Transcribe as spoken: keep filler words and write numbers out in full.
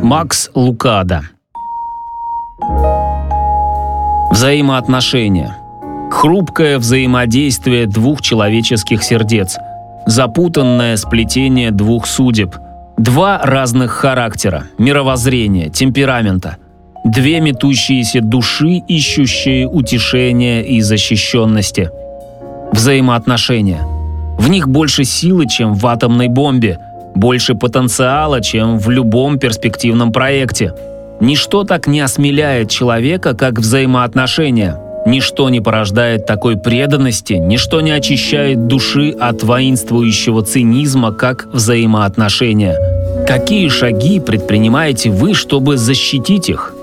Макс Лукадо. Взаимоотношения. Хрупкое взаимодействие двух человеческих сердец. Запутанное сплетение двух судеб. Два разных характера, мировоззрения, темперамента. Две метущиеся души, ищущие утешения и защищенности. Взаимоотношения. В них больше силы, чем в атомной бомбе, больше потенциала, чем в любом перспективном проекте. Ничто так не осмеляет человека, как взаимоотношения. Ничто не порождает такой преданности, ничто не очищает души от воинствующего цинизма, как взаимоотношения. Какие шаги предпринимаете вы, чтобы защитить их?